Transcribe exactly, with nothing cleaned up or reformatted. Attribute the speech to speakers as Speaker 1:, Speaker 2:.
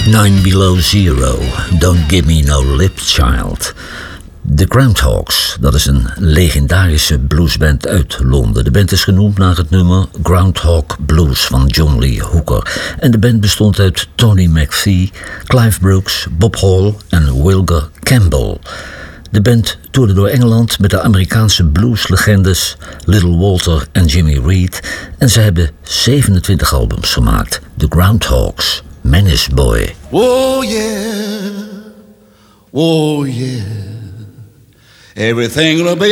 Speaker 1: Nine Below Zero, Don't Give Me No Lip Child. The Groundhogs, dat is een legendarische bluesband uit Londen. De band is genoemd naar het nummer Groundhog Blues van John Lee Hooker. En de band bestond uit Tony McPhee, Clive Brooks, Bob Hall en Wilger Campbell. De band toerde door Engeland met de Amerikaanse blueslegendes Little Walter en Jimmy Reed. En ze hebben zevenentwintig albums gemaakt. The Groundhogs, Menace Boy.
Speaker 2: Oh yeah, oh yeah. Everything will be